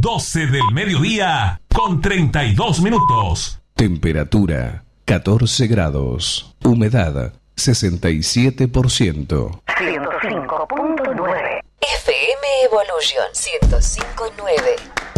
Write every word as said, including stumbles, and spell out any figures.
doce del mediodía con treinta y dos minutos. Temperatura catorce grados. Humedad sesenta y siete por ciento. ciento cinco punto nueve. F M Evolution ciento cinco punto nueve.